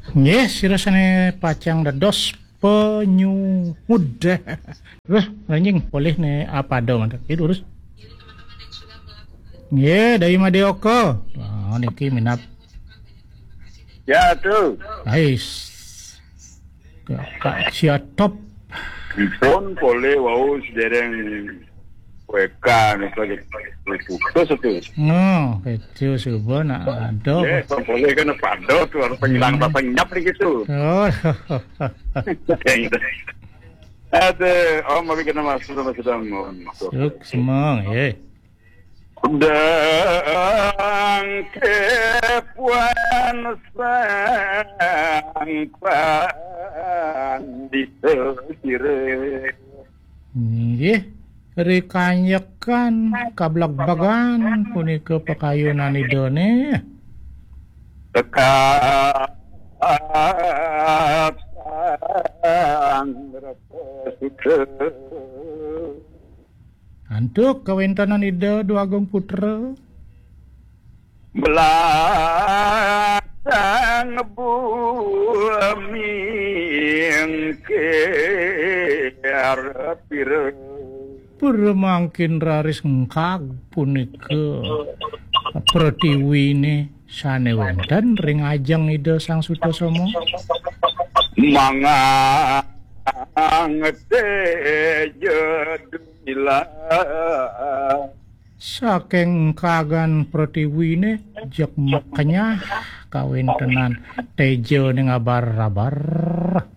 Yes, sirasane pacang dados penyumud. Terus anjing boleh nih apa dong mantak urus. Ye, dari Madeoko. Oh, niki minap. Ya tuh. Nice. Kak sia top. Pon boleh wau sedereng WK nih lagi putus itu. No, itu subuh nak ado. Ya, boleh kan pado tuh harus penghilang penyap nih gitu. Oh. Ada, mau bikin nama sudah mau. Suk semang, ye. Dan kepuan sang di sesire. Nggih, rikanyekan kablak-bagan punika pakayunan idone. Dekat sang suka. Antuk kawintanan ida Duagung Putra. Belakang bumi pira Permangkin raris ngkag punika Pratiwine sane wonten ring ajeng ida Sang Sutasoma. Saking kagan Pratiwine jek makanya kawintenan tejo ning abar-abar